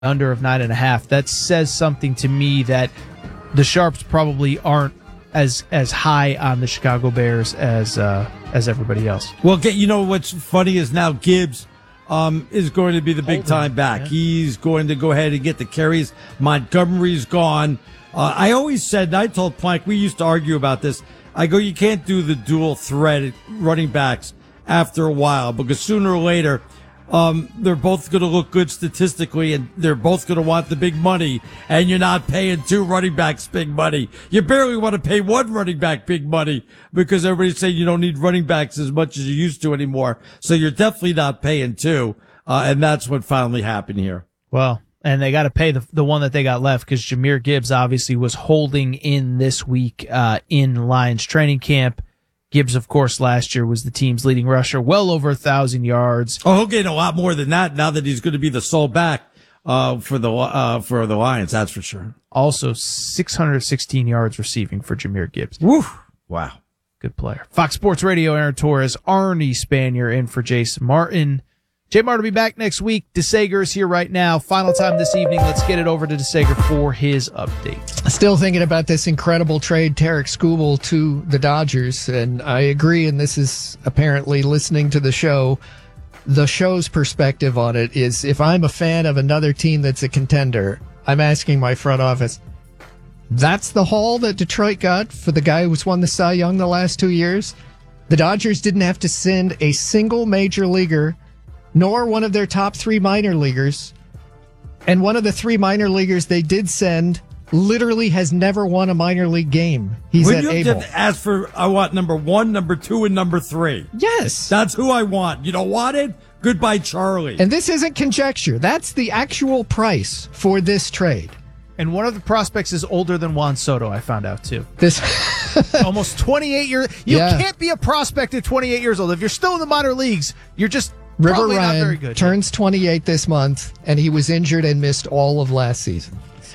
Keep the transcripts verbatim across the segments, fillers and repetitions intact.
under of nine and a half. That says something to me that the Sharps probably aren't as as high on the Chicago Bears as uh, as everybody else. Well, get you know what's funny is now Gibbs um, is going to be the big time back. Yeah. He's going to go ahead and get the carries. Montgomery's gone. Uh, I always said, and I told Plank, we used to argue about this. I go, you can't do the dual threat running backs after a while because sooner or later, um, they're both going to look good statistically and they're both going to want the big money, and you're not paying two running backs big money. You barely want to pay one running back big money because everybody's saying you don't need running backs as much as you used to anymore. So you're definitely not paying two. Uh, and that's what finally happened here. Well, and they got to pay the the one that they got left because Jahmyr Gibbs obviously was holding in this week uh, in Lions training camp. Gibbs, of course, last year was the team's leading rusher, well over a thousand yards. Oh, he'll get a lot more than that now that he's going to be the sole back uh, for the uh, for the Lions. That's for sure. Also, six hundred sixteen yards receiving for Jahmyr Gibbs. Woo! Wow, good player. Fox Sports Radio, Aaron Torres, Arnie Spanier in for Jason Martin. Jay Martin will be back next week. DeSager is here right now. Final time this evening. Let's get it over to DeSager for his update. Still thinking about this incredible trade, Tarek Skubal to the Dodgers, and I agree, and this is apparently listening to the show. The show's perspective on it is if I'm a fan of another team that's a contender, I'm asking my front office, that's the haul that Detroit got for the guy who's won the Cy Young the last two years? The Dodgers didn't have to send a single major leaguer nor one of their top three minor leaguers. And one of the three minor leaguers they did send literally has never won a minor league game. He's Would at you Able. have asked for, I want number one, number two, and number three. Yes. That's who I want. You don't want it? Goodbye, Charlie. And this isn't conjecture. That's the actual price for this trade. And one of the prospects is older than Juan Soto, I found out, too. This almost twenty-eight years. You yeah. can't be a prospect at twenty-eight years old. If you're still in the minor leagues, you're just River probably Ryan not very good. Turns twenty-eight this month, and he was injured and missed all of last season.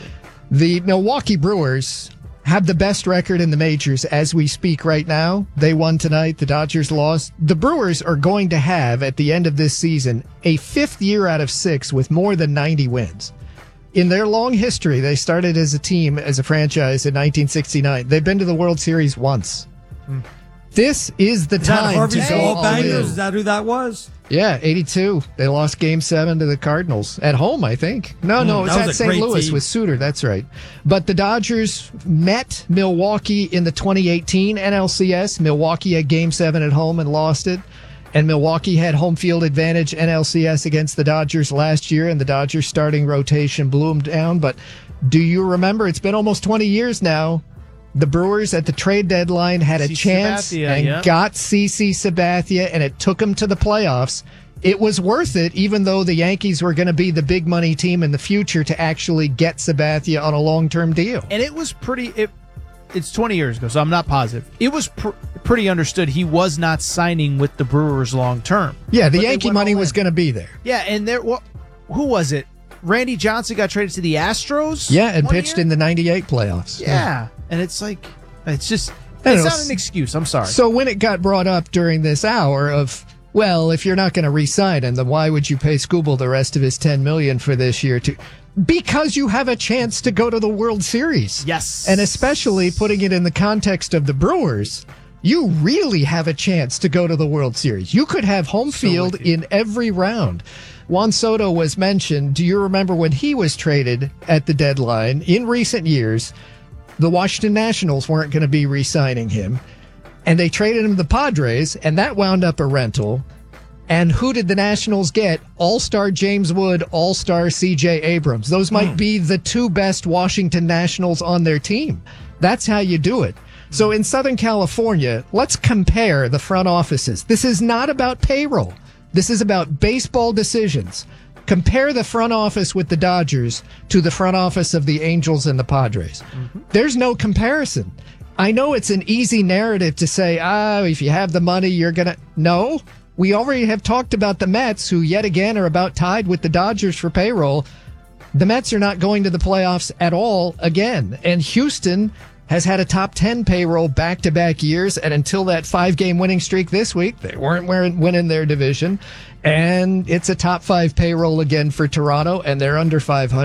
The Milwaukee Brewers have the best record in the majors as we speak right now. They won tonight. The Dodgers lost. The Brewers are going to have, at the end of this season, a fifth year out of six with more than ninety wins. In their long history, they started as a team, as a franchise in nineteen sixty-nine. They've been to the World Series once. Hmm. This is the is time that Harvey to go all in. Is that who that was? Yeah, eighty-two. They lost Game seven to the Cardinals. At home, I think. No, mm, no, it was at Saint Louis team. With Suter. That's right. But the Dodgers met Milwaukee in the twenty eighteen N L C S. Milwaukee had Game seven at home and lost it. And Milwaukee had home field advantage N L C S against the Dodgers last year, and the Dodgers starting rotation blew them down. But do you remember, it's been almost twenty years now, the Brewers at the trade deadline had a chance Sabathia, and yeah. got CeCe Sabathia, and it took them to the playoffs. It was worth it, even though the Yankees were going to be the big money team in the future, to actually get Sabathia on a long-term deal. And it was pretty... It, it's twenty years ago, so I'm not positive. It was pr- pretty understood he was not signing with the Brewers long-term. Yeah, the Yankee money was going to be there. Yeah, and there... Well, who was it? Randy Johnson got traded to the Astros? Yeah, and pitched year? in the ninety-eight playoffs. Yeah. yeah. And it's like, it's just, it's not an excuse. I'm sorry. So when it got brought up during this hour of, well, if you're not going to re-sign him, then why would you pay Skubal the rest of his ten million dollars for this year? To, because you have a chance to go to the World Series. Yes. And especially putting it in the context of the Brewers, you really have a chance to go to the World Series. You could have home field so in every round. Juan Soto was mentioned. Do you remember when he was traded at the deadline in recent years? The Washington Nationals weren't going to be re-signing him, and they traded him to the Padres, and that wound up a rental. And who did the Nationals get? All-star James Wood, all-star C J Abrams. Those might mm. be the two best Washington Nationals on their team. That's how you do it. So in Southern California, let's compare the front offices. This is not about payroll. This is about baseball decisions. Compare the front office with the Dodgers to the front office of the Angels and the Padres. Mm-hmm. There's no comparison. I know it's an easy narrative to say, ah, if you have the money, you're going to... No, we already have talked about the Mets, who yet again are about tied with the Dodgers for payroll. The Mets are not going to the playoffs at all again. And Houston has had a top ten payroll back-to-back years, and until that five-game winning streak this week, they weren't winning their division. And it's a top five payroll again for Toronto, and they're under five hundred.